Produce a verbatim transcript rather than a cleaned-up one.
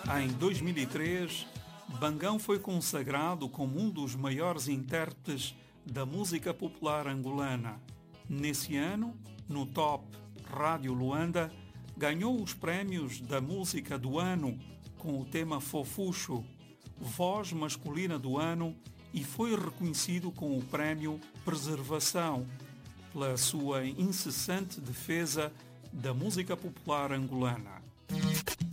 Em dois mil e três, Bangão foi consagrado como um dos maiores intérpretes da música popular angolana. Nesse ano, no Top Rádio Luanda, ganhou os prémios da música do ano com o tema Fofuxo, voz masculina do ano, e foi reconhecido com o prémio Preservação pela sua incessante defesa da música popular angolana.